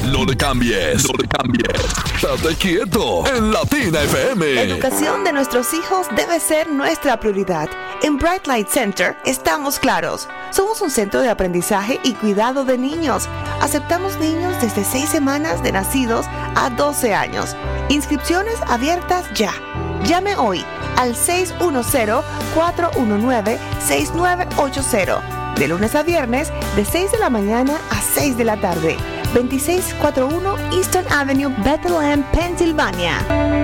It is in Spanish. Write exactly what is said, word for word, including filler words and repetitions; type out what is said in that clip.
No le cambies, no le cambies. Estate quieto en Latina F M. La educación de nuestros hijos debe ser nuestra prioridad. En Bright Light Center estamos claros. Somos un centro de aprendizaje y cuidado de niños. Aceptamos niños desde seis semanas de nacidos a doce años. Inscripciones abiertas ya. Llame hoy al seis uno cero, cuatro uno nueve, seis nueve ocho cero. De lunes a viernes, de seis de la mañana a seis de la tarde. veintiséis cuarenta y uno Eastern Avenue, Bethlehem, Pensilvania.